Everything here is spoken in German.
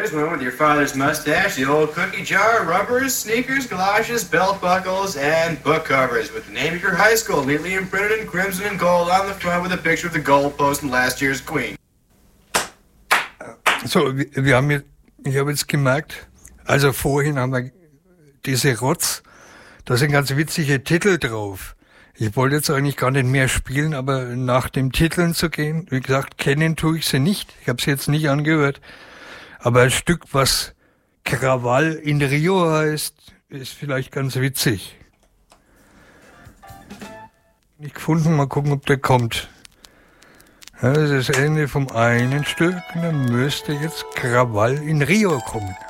boys went with your father's mustache, the old cookie jar, rubbers, sneakers, galoshes, belt buckles, and book covers with the name of your high school neatly imprinted in crimson and gold on the front with a picture of the goalpost and last year's queen. So, ich habe jetzt gemerkt, also vorhin haben wir diese Rotz, da sind ganz witzige Titel drauf. Ich wollte jetzt eigentlich gar nicht mehr spielen, aber nach den Titeln zu gehen, wie gesagt, kennen tue ich sie nicht. Ich habe sie jetzt nicht angehört. Aber ein Stück, was Krawall in Rio heißt, ist vielleicht ganz witzig. Nicht gefunden, mal gucken, ob der kommt. Ja, das ist das Ende vom einen Stück und dann müsste jetzt Krawall in Rio kommen.